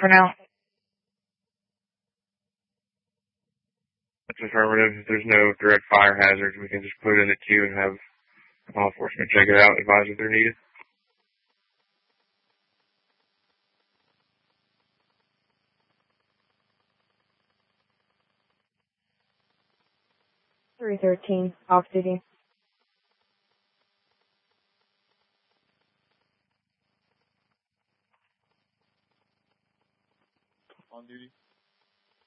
for now. That's affirmative. If there's no direct fire hazards, we can just put it in the queue and have law enforcement check it out and advise if they're needed. .313, off duty. On duty.